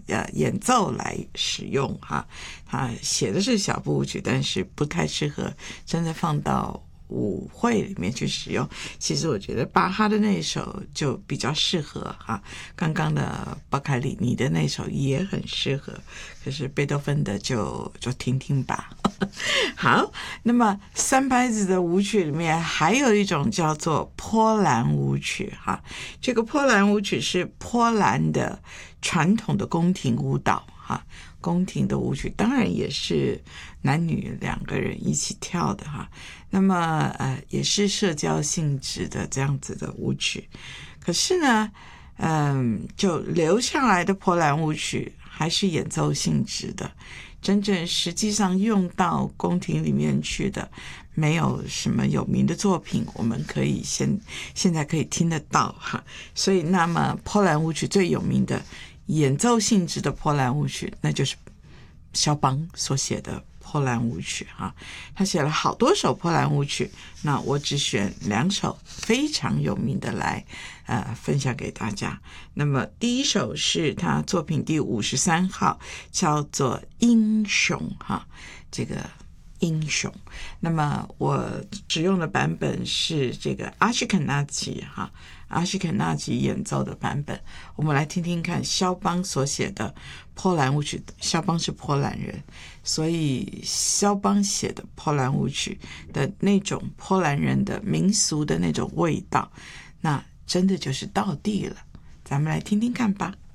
演奏来使用哈。他写的是小步舞曲，但是不太适合真的放到舞会里面去使用。其实我觉得巴哈的那一首就比较适合哈，刚刚的巴凯里尼的那首也很适合，可是贝多芬的就听听吧。好，那么三拍子的舞曲里面还有一种叫做波兰舞曲哈，这个波兰舞曲是波兰的传统的宫廷舞蹈哈，宫廷的舞曲当然也是男女两个人一起跳的哈，那么也是社交性质的这样子的舞曲，可是呢就留下来的波兰舞曲还是演奏性质的，真正实际上用到宫廷里面去的没有什么有名的作品我们可以现在可以听得到哈。所以那么波兰舞曲最有名的演奏性质的波兰舞曲，那就是肖邦所写的波兰舞曲哈。他写了好多首波兰舞曲，那我只选2首非常有名的来分享给大家。那么第一首是他作品第53号，叫做英雄哈，这个英雄。那么我使用的版本是这个阿什肯纳吉哈，阿什肯纳吉演奏的版本。我们来听听看肖邦所写的波兰舞曲。肖邦是波兰人，所以肖邦写的波兰舞曲的那种波兰人的民俗的那种味道，那真的就是道地了。咱们来听听看吧。